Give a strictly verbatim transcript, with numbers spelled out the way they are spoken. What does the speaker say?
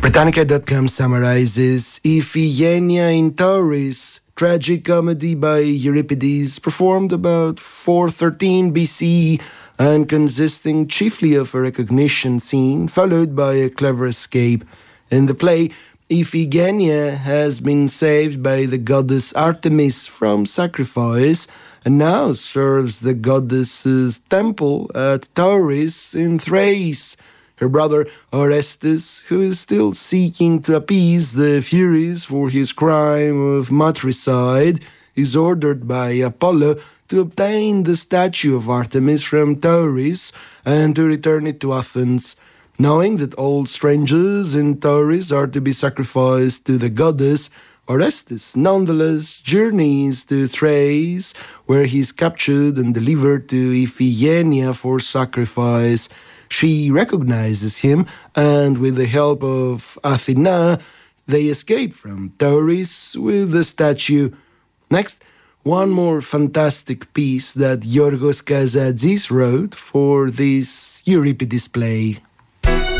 Britannica dot com summarizes Iphigenia in Tauris, tragic comedy by Euripides, performed about four thirteen B C and consisting chiefly of a recognition scene, followed by a clever escape. In the play, Iphigenia has been saved by the goddess Artemis from sacrifice and now serves the goddess's temple at Tauris in Thrace. Her brother Orestes, who is still seeking to appease the Furies for his crime of matricide, is ordered by Apollo to obtain the statue of Artemis from Tauris and to return it to Athens. Knowing that all strangers in Tauris are to be sacrificed to the goddess, Orestes nonetheless journeys to Thrace, where he is captured and delivered to Iphigenia for sacrifice. She recognizes him, and with the help of Athena, they escape from Tauris with the statue. Next, one more fantastic piece that Yorgos Kazadzis wrote for this Euripides play.